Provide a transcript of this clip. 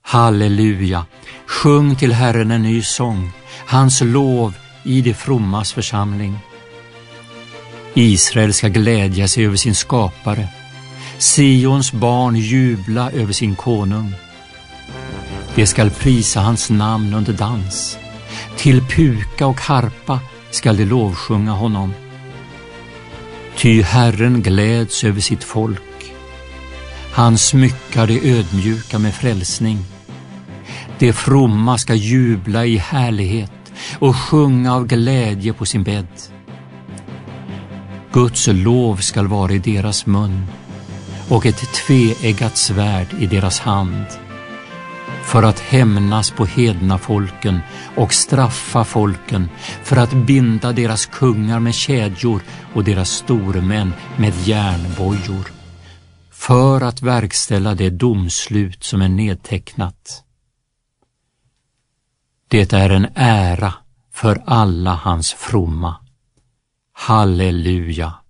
Halleluja, sjung till Herren en ny sång, hans lov i de frommas församling. Israel ska glädja sig över sin skapare, Sions barn jubla över sin konung. De skall prisa hans namn under dans, till puka och harpa skall de lovsjunga honom. Ty Herren gläds över sitt folk, han smyckar de ödmjuka med frälsning. De fromma ska jubla i härlighet och sjunga av glädje på sin bädd. Guds lov skall vara i deras mun och ett tveeggat svärd i deras hand, för att hämnas på hedna folken och straffa folken, för att binda deras kungar med kedjor och deras stormän med järnbojor, för att verkställa det domslut som är nedtecknat. Det är en ära för alla hans fromma. Halleluja!